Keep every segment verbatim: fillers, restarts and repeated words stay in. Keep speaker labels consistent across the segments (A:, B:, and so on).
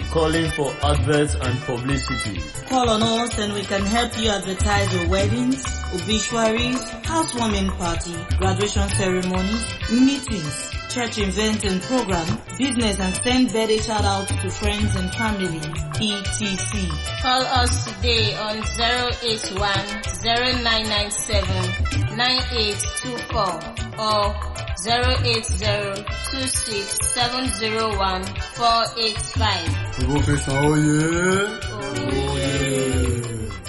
A: calling for adverts and publicity.
B: Call on us and we can help you advertise your weddings, obituaries, housewarming party, graduation ceremonies, meetings, church events and program, business, and send birthday shout-outs to friends and family, et cetera.
C: Call us today on zero eight one, zero nine nine seven, nine eight two four or zero eight zero, two six seven zero one, four eight five.
D: Professor Oye.
C: Oye.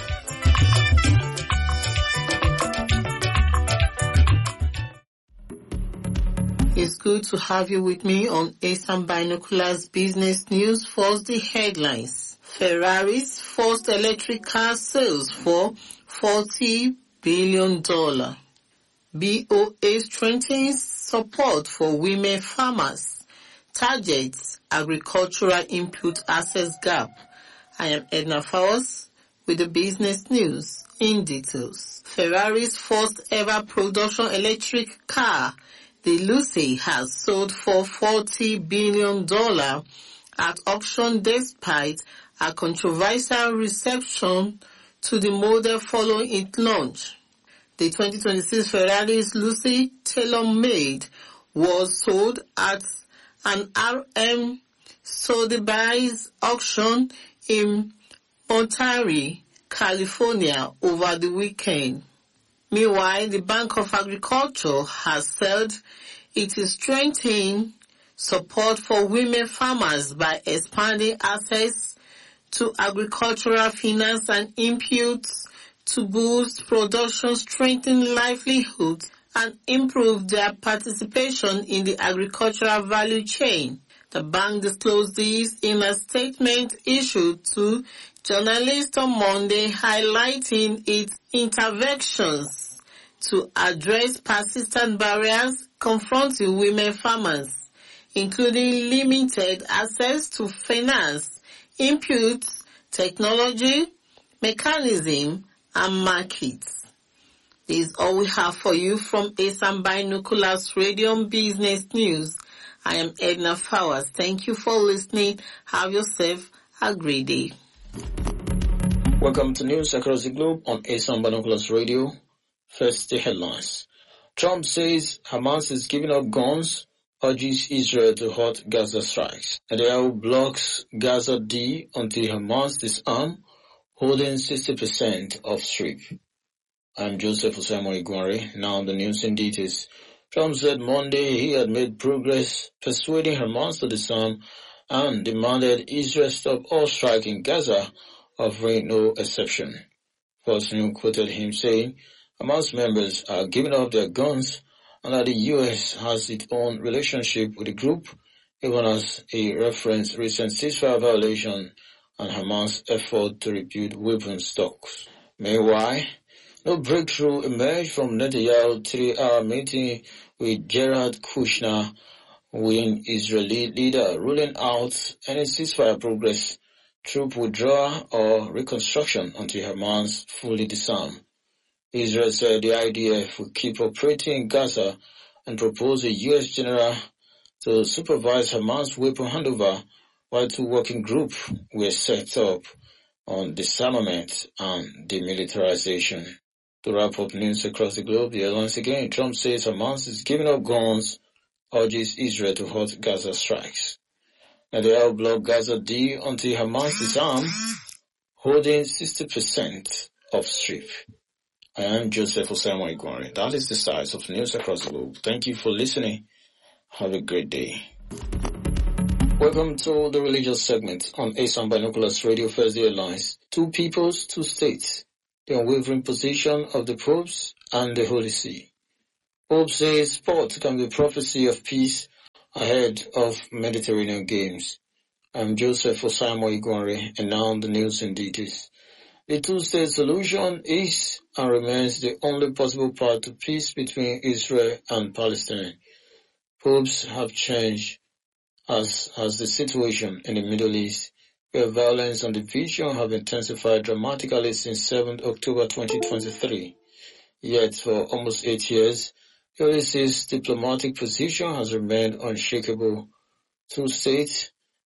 E: It's good to have you with me on ASAM Binoculars Business News. First, the headlines. Ferrari's first electric car sales for forty billion dollars. B O A strengthens support for women farmers. Targets agricultural input access gap. I am Edna Fowles with the business news in details. Ferrari's first ever production electric car, the Lucy, has sold for forty billion dollars at auction despite a controversial reception to the model following its launch. The twenty twenty-six Ferrari's Lucy tailor-made was sold at an R M Sotheby's auction in Monterey, California over the weekend. Meanwhile, the Bank of Agriculture has said it is strengthening support for women farmers by expanding access to agricultural finance and inputs to boost production, strengthen livelihoods, and improve their participation in the agricultural value chain. The bank disclosed this in a statement issued to journalists on Monday, highlighting its interventions to address persistent barriers confronting women farmers, including limited access to finance, inputs, technology, mechanism, and markets. This is all we have for you from ASAM Binoculars Radio Business News. I am Edna Fowles. Thank you for listening. Have yourself a great day.
F: Welcome to News Across the Globe on ASAM Binoculars Radio. First, the headlines. Trump says Hamas is giving up guns, urges Israel to halt Gaza strikes. Netanyahu blocks Gaza deal until Hamas disarm, holding sixty percent of Strip. I'm Joseph Osaimo Iguare. Now the news in details. Trump said Monday he had made progress persuading Hamas to disarm and demanded Israel stop all strike in Gaza, offering no exception. Fox News quoted him saying Hamas members are giving up their guns and that the U S has its own relationship with the group, even as he referenced recent ceasefire violation and Hamas' effort to rebuild weapon stocks. Meanwhile, no breakthrough emerged from Netanyahu's three-hour meeting with Jared Kushner, with Israeli leader ruling out any ceasefire progress, troop withdrawal or reconstruction until Hamas fully disarmed. Israel said the I D F will keep operating in Gaza and proposed a U S general to supervise Hamas weapon handover, while two working groups were set up on disarmament and demilitarization. To wrap up news across the globe, here once again, Trump says Hamas is giving up guns, urges Israel to halt Gaza strikes. Netanyahu blocked Gaza deal until Hamas disarm, holding sixty percent of Strip. I am Joseph Osaimo Iguare. That is the size of news across the globe. Thank you for listening. Have a great day. Welcome to the religious segment on ASAM Binoculars Radio First Day Alliance. Two peoples, two states. The unwavering position of the popes and the Holy See. Pope says sport can be a prophecy of peace ahead of Mediterranean Games. I'm Joseph Osaimo Iguare, and now the news in details. The two-state solution is and remains the only possible path to peace between Israel and Palestine. Popes have changed as has the situation in the Middle East, where violence and division have intensified dramatically since seventh of October twenty twenty-three. Yet for almost eight years, the Holy See's diplomatic position has remained unshakable. Two states,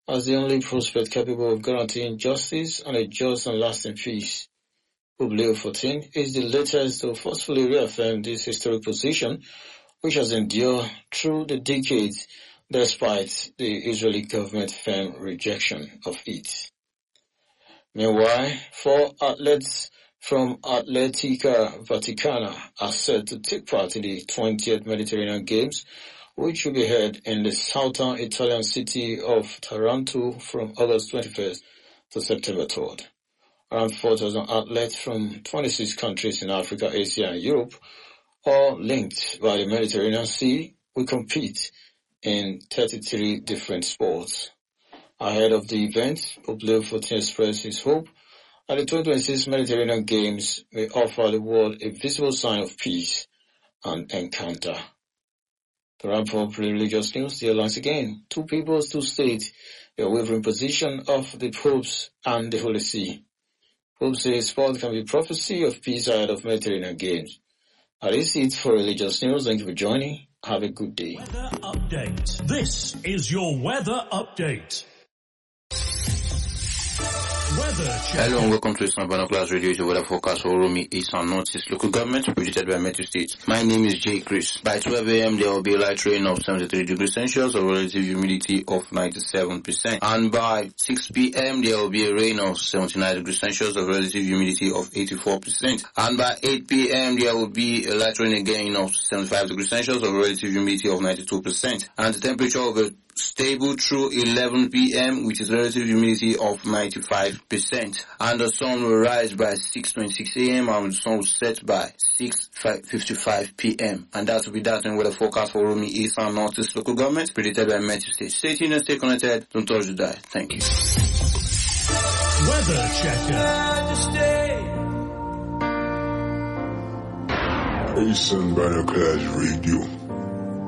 F: as the only prospect capable of guaranteeing justice and a just and lasting peace. Pope Leo the fourteenth is the latest to forcefully reaffirm this historic position, which has endured through the decades despite the Israeli government's firm rejection of it. Meanwhile, four athletes from Atletica Vaticana are set to take part in the twentieth Mediterranean Games, which will be held in the southern Italian city of Taranto from August twenty-first to September third. Around four thousand athletes from twenty-six countries in Africa, Asia, and Europe, all linked by the Mediterranean Sea, will compete in thirty-three different sports. Ahead of the event, Pope Leo the fourteenth expressed his hope that the twenty twenty-six Mediterranean Games may offer the world a visible sign of peace and encounter. To wrap up religious news, the headlines again. Two peoples, two states, the wavering position of the popes and the Holy See. Pope says sport can be prophecy of peace ahead of Mediterranean Games. That is it for religious news. Thank you for joining. Have a good day.
G: Weather update. This is your weather update. Weather check.
H: Hello and welcome to Eastern Binoculars Radio, the weather forecast for Oromi, East and Northeast local government, predicted by Metro State. My name is Jay Chris. By twelve a.m. there will be a light rain of seventy-three degrees Celsius, a relative humidity of ninety-seven percent. And by six p.m. there will be a rain of seventy-nine degrees Celsius, a relative humidity of eighty-four percent. And by eight p.m. there will be a light rain again of seventy-five degrees Celsius, a relative humidity of ninety-two percent. And the temperature of the stable through eleven p.m. with a relative humidity of ninety-five percent. And the sun will rise by six twenty-six a.m. and the sun will set by six fifty-five p.m. And that will be that in weather forecast for Oromi, East and Northeast local government, predicted by Metro State. Stay tuned and stay connected. Don't touch the dial. Thank you.
G: Weather checker.
D: Eastern Binoculars Radio.